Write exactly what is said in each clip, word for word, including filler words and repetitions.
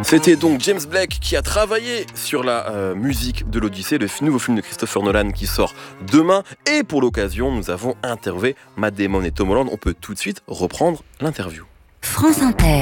C'était donc James Blake qui a travaillé sur la euh, musique de l'Odyssée, le f- nouveau film de Christopher Nolan qui sort demain. Et pour l'occasion, nous avons interviewé Matt Damon et Tom Holland. On peut tout de suite reprendre l'interview. France Inter.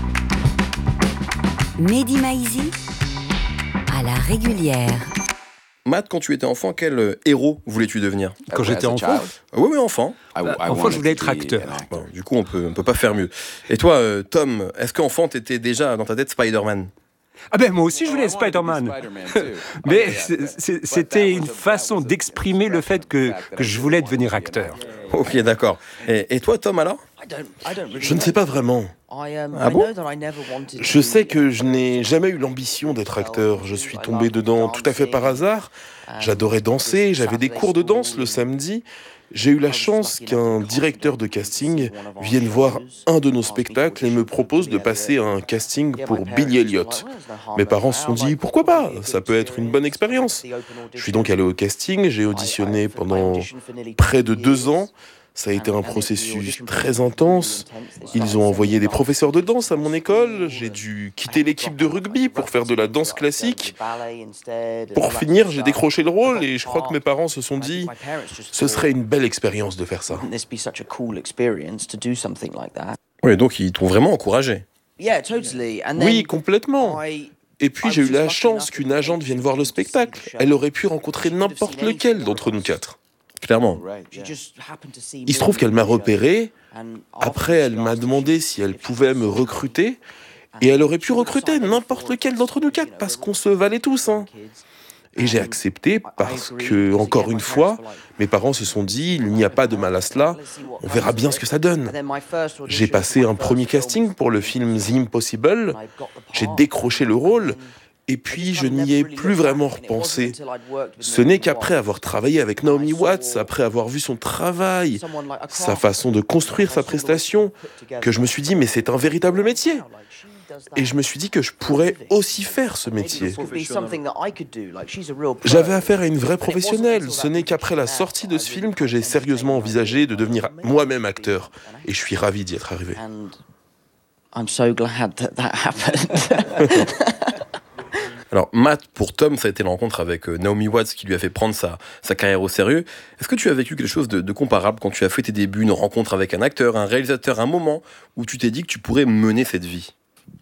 Mehdi Maizi à la régulière. Matt, quand tu étais enfant, quel euh, héros voulais-tu devenir ? Quand j'étais enfant, Ah oui, oui, enfant. bah, enfant, je voulais être acteur. Bon, du coup, on peut, on peut pas faire mieux. Et toi, euh, Tom, est-ce qu'enfant, t'étais déjà dans ta tête Spider-Man ? Ah ben moi aussi je voulais être Spider-Man. Mais c'est- c'est- c'était une façon d'exprimer le fait que, que je voulais devenir acteur. Ok, d'accord. Et, et toi, Tom, alors ? Je ne sais pas vraiment. Ah bon ? Je sais que je n'ai jamais eu l'ambition d'être acteur. Je suis tombé dedans tout à fait par hasard. J'adorais danser, j'avais des cours de danse le samedi. J'ai eu la chance qu'un directeur de casting vienne voir un de nos spectacles et me propose de passer un casting pour Billy Elliot. Mes parents se sont dit, pourquoi pas ? Ça peut être une bonne expérience. Je suis donc allé au casting, j'ai auditionné pendant près de deux ans. Ça a été un processus très intense. Ils ont envoyé des professeurs de danse à mon école. J'ai dû quitter l'équipe de rugby pour faire de la danse classique. Pour finir, j'ai décroché le rôle et je crois que mes parents se sont dit « Ce serait une belle expérience de faire ça. Oui, donc ils t'ont vraiment encouragé. » Oui, complètement. Et puis j'ai eu la chance qu'une agente vienne voir le spectacle. Elle aurait pu rencontrer n'importe lequel d'entre nous quatre. Clairement. Il se trouve qu'elle m'a repéré. Après, elle m'a demandé si elle pouvait me recruter. Et elle aurait pu recruter n'importe lequel d'entre nous quatre, parce qu'on se valait tous. Hein. Et j'ai accepté parce que, encore une fois, mes parents se sont dit, il n'y a pas de mal à cela, on verra bien ce que ça donne. J'ai passé un premier casting pour le film The Impossible. J'ai décroché le rôle. Et puis, je n'y ai plus vraiment repensé. Ce n'est qu'après avoir travaillé avec Naomi Watts, après avoir vu son travail, sa façon de construire sa prestation, que je me suis dit, mais c'est un véritable métier. Et je me suis dit que je pourrais aussi faire ce métier. J'avais affaire à une vraie professionnelle. Ce n'est qu'après la sortie de ce film que j'ai sérieusement envisagé de devenir moi-même acteur. Et je suis ravi d'y être arrivé. Alors, Matt, pour Tom, ça a été la rencontre avec euh, Naomi Watts qui lui a fait prendre sa, sa carrière au sérieux. Est-ce que tu as vécu quelque chose de, de comparable quand tu as fait tes débuts, une rencontre avec un acteur, un réalisateur, un moment où tu t'es dit que tu pourrais mener cette vie ?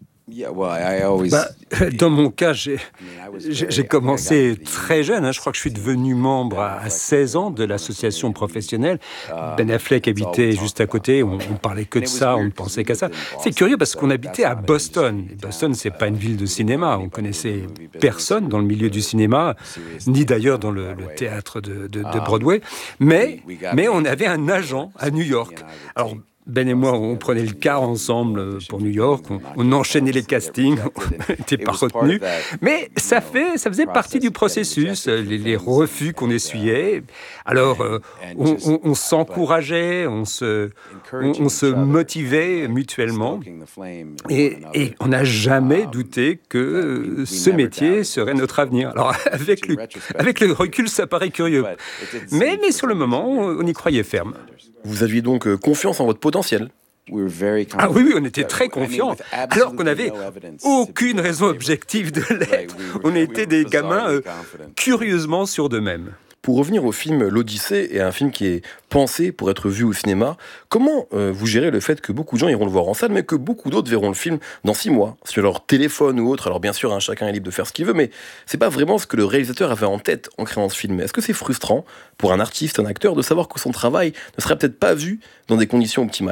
Bah, dans mon cas, j'ai, j'ai, j'ai commencé très jeune. Hein. Je crois que je suis devenu membre à seize ans de l'association professionnelle. Ben Affleck habitait juste à côté. On, on parlait que de ça, on ne pensait qu'à ça. C'est curieux parce qu'on habitait à Boston. Et Boston, c'est pas une ville de cinéma. On connaissait personne dans le milieu du cinéma, ni d'ailleurs dans le, le théâtre de, de, de Broadway. Mais, mais on avait un agent à New York. Alors, Ben et moi, on prenait le car ensemble pour New York, on, on enchaînait les castings, on n'était pas retenus. Mais ça, fait, ça faisait partie du processus, les, les refus qu'on essuyait. Alors, euh, on, on, on s'encourageait, on se, on, on se motivait mutuellement. Et, et on n'a jamais douté que ce métier serait notre avenir. Alors, avec le, avec le recul, ça paraît curieux. Mais, mais sur le moment, on y croyait ferme. Vous aviez donc euh, confiance en votre potentiel ? Ah oui, oui, on était très confiants, alors qu'on n'avait aucune raison objective de l'être. On était des gamins euh, curieusement sûrs d'eux-mêmes. Pour revenir au film L'Odyssée, et un film qui est pensé pour être vu au cinéma, comment euh, vous gérez le fait que beaucoup de gens iront le voir en salle, mais que beaucoup d'autres verront le film dans six mois, sur leur téléphone ou autre ? Alors bien sûr, hein, chacun est libre de faire ce qu'il veut, mais c'est pas vraiment ce que le réalisateur avait en tête en créant ce film. Est-ce que c'est frustrant pour un artiste, un acteur, de savoir que son travail ne serait peut-être pas vu dans des conditions optimales ?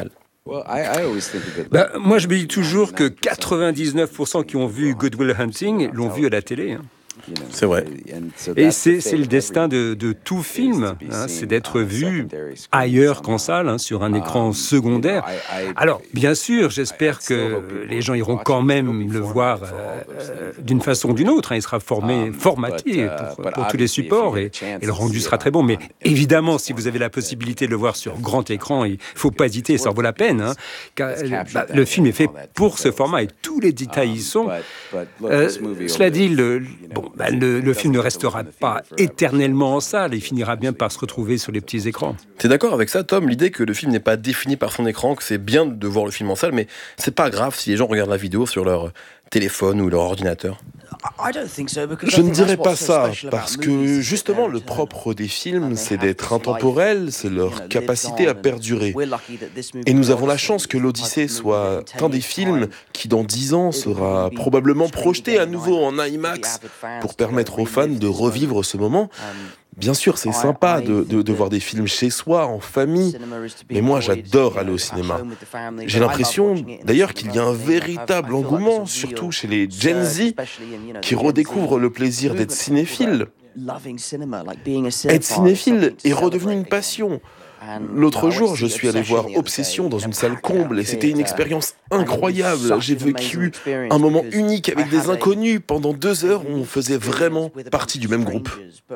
Bah, moi, je me dis toujours que quatre-vingt-dix-neuf pour cent qui ont vu Good Will Hunting l'ont vu à la télé. Hein. C'est vrai. Et c'est, c'est le destin de, de tout film, hein, c'est d'être vu ailleurs qu'en salle, hein, sur un écran secondaire. Alors, bien sûr, j'espère que les gens iront quand même le voir euh, euh, d'une façon ou d'une autre. Hein, il sera formé, formaté pour, pour tous les supports et, et le rendu sera très bon. Mais évidemment, si vous avez la possibilité de le voir sur grand écran, il ne faut pas hésiter, ça en vaut la peine. Hein, car, bah, le film est fait pour ce format et tous les détails y sont. Euh, cela dit, le, bon, ben, le, le film ne restera pas éternellement en salle, il finira bien par se retrouver sur les petits écrans. T'es d'accord avec ça, Tom, l'idée que le film n'est pas défini par son écran, que c'est bien de voir le film en salle, mais c'est pas grave si les gens regardent la vidéo sur leur téléphone ou leur ordinateur? Je ne dirais pas ça, parce que justement le propre des films, c'est d'être intemporel, c'est leur capacité à perdurer. Et nous avons la chance que l'Odyssée soit un des films qui dans dix ans sera probablement projeté à nouveau en IMAX pour permettre aux fans de revivre ce moment. Bien sûr, c'est sympa de, de, de voir des films chez soi, en famille, mais moi j'adore aller au cinéma. J'ai l'impression d'ailleurs qu'il y a un véritable engouement, surtout chez les Gen Z, qui redécouvrent le plaisir d'être cinéphile. Être cinéphile est redevenu une passion. L'autre jour, je suis allé voir Obsession dans une salle comble et c'était une expérience incroyable. J'ai vécu un moment unique avec des inconnus pendant deux heures où on faisait vraiment partie du même groupe.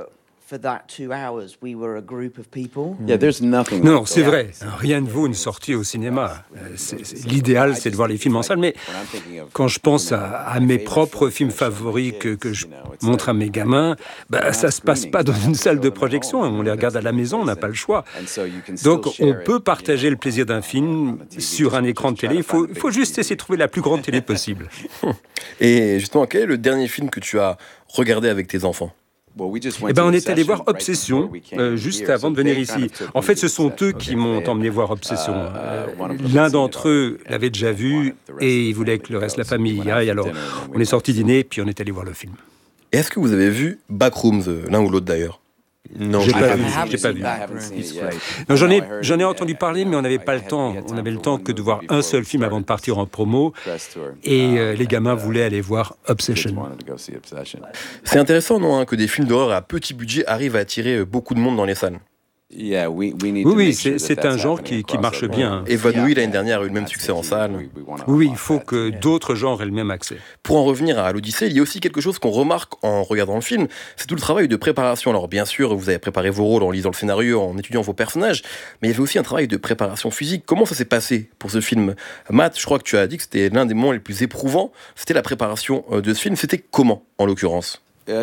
Non, c'est vrai. Rien ne vaut une sortie au cinéma. C'est, c'est, l'idéal, c'est de voir les films en salle. Mais quand je pense à, à mes propres films favoris que, que je montre à mes gamins, bah, ça se passe pas dans une salle de projection. On les regarde à la maison, on n'a pas le choix. Donc, on peut partager le plaisir d'un film sur un écran de télé. Il faut, il faut juste essayer de trouver la plus grande télé possible. Et justement, quel est le dernier film que tu as regardé avec tes enfants ? Eh ben, on est allé voir Obsession euh, juste avant de venir ici. En fait, ce sont eux qui m'ont emmené voir Obsession. Euh, l'un d'entre eux l'avait déjà vu et il voulait que le reste de la famille y aille. Alors, on est sorti dîner puis on est allé voir le film. Et est-ce que vous avez vu Backrooms, l'un ou l'autre d'ailleurs ? Non, j'ai pas vu. J'ai pas vu. Non, j'en ai, j'en ai entendu parler, mais on n'avait pas le temps. On avait le temps que de voir un seul film avant de partir en promo. Et euh, les gamins voulaient aller voir Obsession. C'est intéressant, non, hein, que des films d'horreur à petit budget arrivent à attirer beaucoup de monde dans les salles. Oui, oui, c'est, c'est un genre qui, qui marche bien. Évanoui, l'année dernière, a eu le même succès en salle. Oui, il faut que d'autres genres aient le même accès. Pour en revenir à l'Odyssée, il y a aussi quelque chose qu'on remarque en regardant le film, c'est tout le travail de préparation. Alors bien sûr, vous avez préparé vos rôles en lisant le scénario, en étudiant vos personnages, mais il y avait aussi un travail de préparation physique. Comment ça s'est passé pour ce film ? Matt, je crois que tu as dit que c'était l'un des moments les plus éprouvants. C'était la préparation de ce film. C'était comment, en l'occurrence ?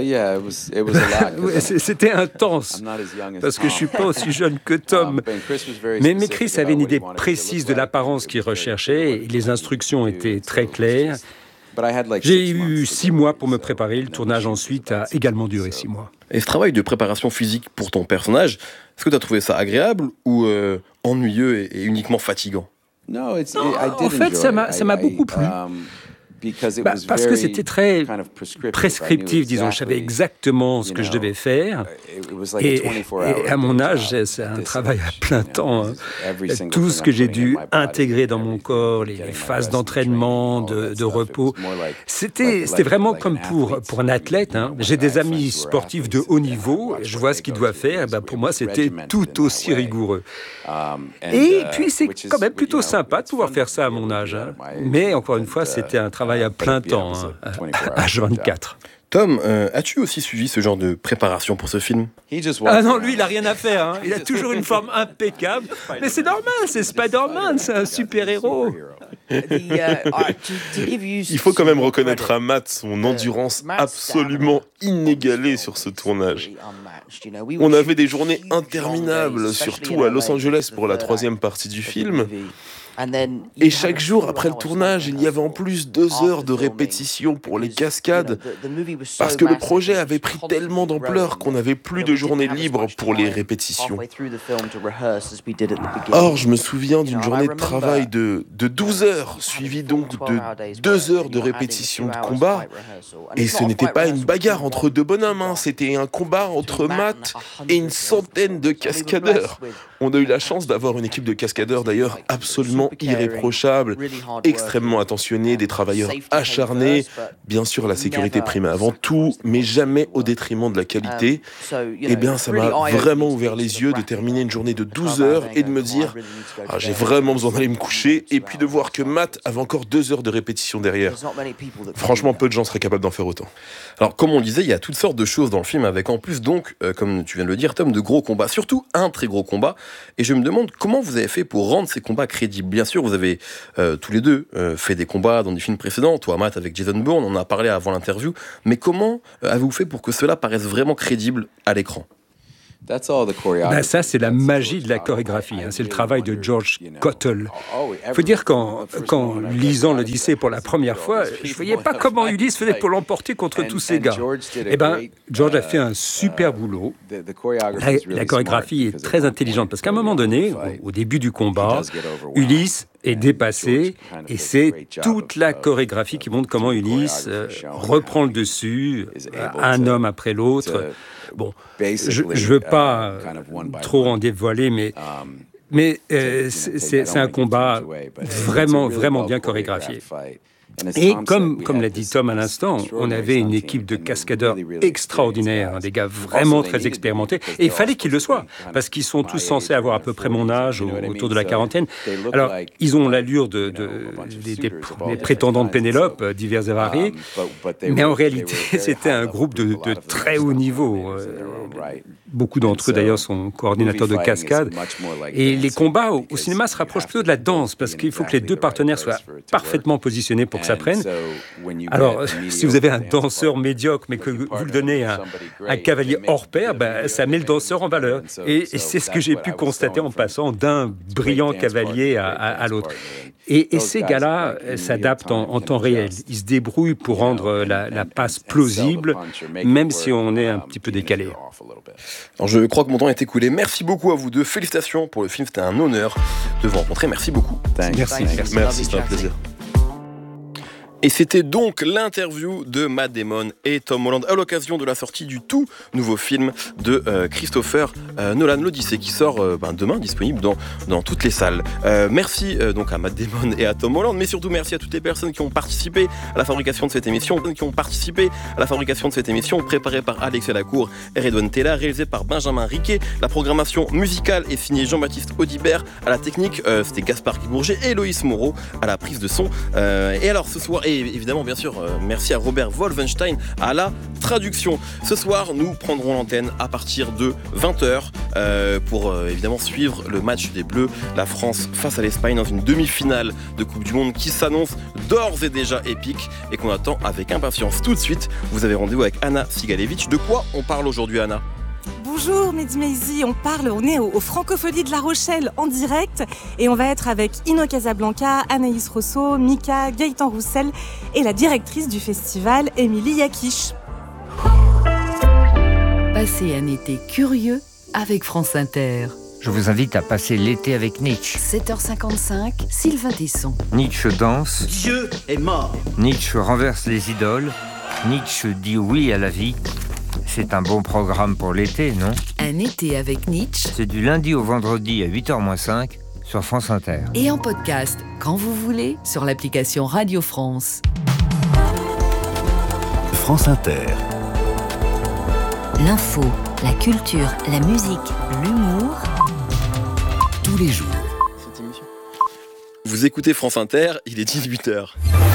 C'était intense, parce que je ne suis pas aussi jeune que Tom. Mais, mais Chris avait une idée précise de l'apparence qu'il recherchait, et les instructions étaient très claires. J'ai eu six mois pour me préparer, le tournage ensuite a également duré six mois. Et ce travail de préparation physique pour ton personnage, est-ce que tu as trouvé ça agréable ou euh, ennuyeux et, et uniquement fatigant ? Non, en fait, ça m'a, ça m'a beaucoup plu. Bah, parce que c'était très prescriptif, disons. Je savais exactement ce que je devais faire. Et, et à mon âge, c'est un travail à plein temps. Hein. Tout ce que j'ai dû intégrer dans mon corps, les, les phases d'entraînement, de, de repos, c'était, c'était vraiment comme pour, pour un athlète. Hein. J'ai des amis sportifs de haut niveau, je vois ce qu'ils doivent faire. Bah, pour moi, c'était tout aussi rigoureux. Et puis, c'est quand même plutôt sympa de pouvoir faire ça à mon âge. Hein. Mais encore une fois, c'était un travail à plein temps, hein, à H vingt-quatre. Tom, euh, as-tu aussi suivi ce genre de préparation pour ce film ? Ah non, lui, il n'a rien à faire. Hein. Il a toujours une forme impeccable. Mais c'est normal, c'est Spider-Man, c'est un super-héros. Il faut quand même reconnaître à Matt son endurance absolument inégalée sur ce tournage. On avait des journées interminables, surtout à Los Angeles pour la troisième partie du film. Et chaque jour après le tournage, il y avait en plus deux heures de répétition pour les cascades, parce que le projet avait pris tellement d'ampleur qu'on n'avait plus de journée libre pour les répétitions. Or, je me souviens d'une journée de travail de, de douze heures, suivie donc de deux heures de répétition de combat. Et ce n'était pas une bagarre entre deux bonhommes, hein, c'était un combat entre Matt et une centaine de cascadeurs. On a eu la chance d'avoir une équipe de cascadeurs d'ailleurs absolument irréprochable, extrêmement attentionnée, des travailleurs acharnés. Bien sûr, la sécurité prime avant tout, mais jamais au détriment de la qualité. Eh bien, ça m'a vraiment ouvert les yeux de terminer une journée de douze heures et de me dire ah, j'ai vraiment besoin d'aller me coucher, et puis de voir que Matt avait encore deux heures de répétition derrière. Franchement, peu de gens seraient capables d'en faire autant. Alors, comme on le disait, il y a toutes sortes de choses dans le film, avec en plus donc, euh, comme tu viens de le dire, Tom, de gros combats, surtout un très gros combat. Et je me demande comment vous avez fait pour rendre ces combats crédibles. bien sûr, vous avez euh, tous les deux euh, fait des combats dans des films précédents. Toi, Matt, avec Jason Bourne, on en a parlé avant l'interview. Mais comment euh, avez-vous fait pour que cela paraisse vraiment crédible à l'écran ? Ben ça, c'est la magie de la chorégraphie. Hein. C'est le travail de George Cottle. Il faut dire qu'en, qu'en lisant l'Odyssée pour la première fois, je ne voyais pas comment Ulysse faisait pour l'emporter contre tous ces gars. Eh bien, George a fait un super boulot. La, la chorégraphie est très intelligente parce qu'à un moment donné, au, au début du combat, Ulysse est dépassé et c'est toute la chorégraphie qui montre comment Ulysse euh, reprend le dessus, un homme après l'autre. Bon, je ne veux pas trop en dévoiler, mais, mais euh, c'est, c'est un combat vraiment, vraiment bien chorégraphié. Et comme, comme l'a dit Tom à l'instant, on avait une équipe de cascadeurs extraordinaires, hein, des gars vraiment très expérimentés. Et il fallait qu'ils le soient, parce qu'ils sont tous censés avoir à peu près mon âge, au, autour de la quarantaine. Alors, ils ont l'allure de, de, des, des, des prétendants de Pénélope, divers et variés. Mais en réalité, c'était un groupe de, de très haut niveau. Beaucoup d'entre eux, d'ailleurs, sont coordinateurs de cascade. Et les combats au, au cinéma se rapprochent plutôt de la danse, parce qu'il faut que les deux partenaires soient parfaitement positionnés pour que ça prenne. Alors, si vous avez un danseur médiocre, mais que vous le donnez à un, un cavalier hors pair, ben, ça met le danseur en valeur. Et, et c'est ce que j'ai pu constater en passant d'un brillant cavalier à, à, à l'autre. Et, et ces gars-là s'adaptent en, en temps réel. Ils se débrouillent pour rendre la, la passe plausible, même si on est un petit peu décalé. Alors, je crois que mon temps est écoulé. Merci beaucoup à vous deux. Félicitations pour le film. C'était un honneur de vous rencontrer. Merci beaucoup. Merci. Merci, Merci, c'était un plaisir. Et c'était donc l'interview de Matt Damon et Tom Holland à l'occasion de la sortie du tout nouveau film de euh, Christopher euh, Nolan, l'Odyssée, qui sort euh, ben, demain, disponible dans, dans toutes les salles. Euh, merci euh, donc à Matt Damon et à Tom Holland, mais surtout merci à toutes les personnes qui ont participé à la fabrication de cette émission, qui ont participé à la fabrication de cette émission, préparée par Alexia Lacour et Redouane Tella, réalisée par Benjamin Riquet. La programmation musicale est signée Jean-Baptiste Audibert. À la technique, euh, c'était Gaspard Guibourget et Loïs Moreau à la prise de son. Euh, et alors ce soir, et évidemment, bien sûr, euh, merci à Robert Wolfenstein à la traduction. Ce soir, nous prendrons l'antenne à partir de vingt heures euh, pour euh, évidemment suivre le match des Bleus, la France face à l'Espagne dans une demi-finale de Coupe du Monde qui s'annonce d'ores et déjà épique et qu'on attend avec impatience. Tout de suite, vous avez rendez-vous avec Anna Sigalevitch. De quoi on parle aujourd'hui, Anna ? Bonjour Mehdi Maizi, on parle, on est au, au Francopholies de La Rochelle en direct et on va être avec Ino Casablanca, Anaïs Rousseau, Mika, Gaëtan Roussel et la directrice du festival, Émilie Yakish. Passez un été curieux avec France Inter. Je vous invite à passer l'été avec Nietzsche. sept heures cinquante-cinq, Sylvain Tesson. Nietzsche danse. Dieu est mort. Nietzsche renverse les idoles. Nietzsche dit oui à la vie. C'est un bon programme pour l'été, non ? Un été avec Nietzsche. C'est du lundi au vendredi à huit heures moins cinq sur France Inter. Et en podcast, quand vous voulez, sur l'application Radio France. France Inter. L'info, la culture, la musique, l'humour. Tous les jours. Vous écoutez France Inter, il est dix-huit heures.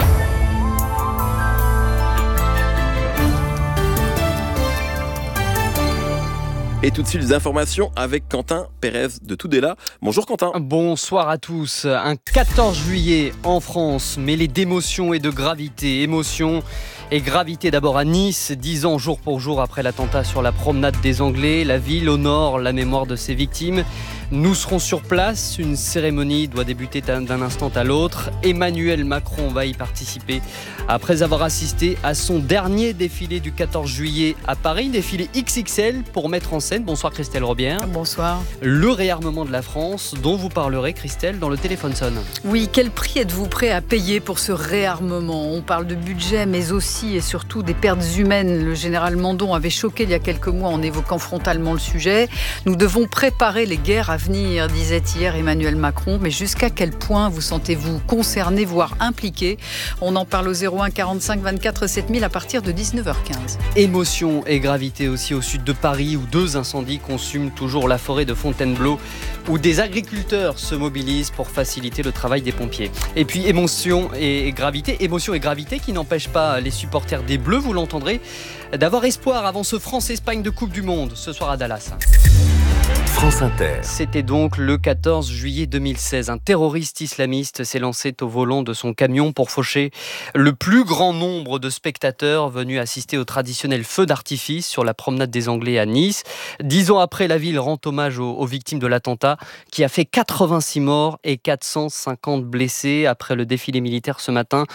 Et tout de suite, les informations avec Quentin Pérez de Tudela. Bonjour Quentin. Bonsoir à tous. Un quatorze juillet en France, mêlé d'émotion et de gravité. Émotion et gravité d'abord à Nice, dix ans jour pour jour après l'attentat sur la promenade des Anglais. La ville honore la mémoire de ses victimes. Nous serons sur place. Une cérémonie doit débuter d'un instant à l'autre. Emmanuel Macron va y participer après avoir assisté à son dernier défilé du quatorze juillet à Paris. Défilé X X L pour mettre en scène. Bonsoir Christelle Robière. Bonsoir. Le réarmement de la France dont vous parlerez, Christelle, dans le téléphone sonne. Oui, quel prix êtes-vous prêt à payer pour ce réarmement ? On parle de budget, mais aussi et surtout des pertes humaines. Le général Mandon avait choqué il y a quelques mois en évoquant frontalement le sujet. Nous devons préparer les guerres à venir, disait hier Emmanuel Macron. Mais jusqu'à quel point vous sentez-vous concerné, voire impliqué ? On en parle au zéro un quarante-cinq vingt-quatre sept mille à partir de dix-neuf heures quinze. Émotion et gravité aussi au sud de Paris où deux incendies consument toujours la forêt de Fontainebleau où des agriculteurs se mobilisent pour faciliter le travail des pompiers. Et puis émotion et gravité, émotion et gravité qui n'empêchent pas les supporters des Bleus, vous l'entendrez, d'avoir espoir avant ce France-Espagne de Coupe du Monde ce soir à Dallas. France Inter. C'était donc le quatorze juillet deux mille seize. Un terroriste islamiste s'est lancé au volant de son camion pour faucher le plus grand nombre de spectateurs venus assister au traditionnel feu d'artifice sur la promenade des Anglais à Nice. Dix ans après, la ville rend hommage aux, aux victimes de l'attentat qui a fait quatre-vingt-six morts et quatre cent cinquante blessés. Après le défilé militaire ce matin,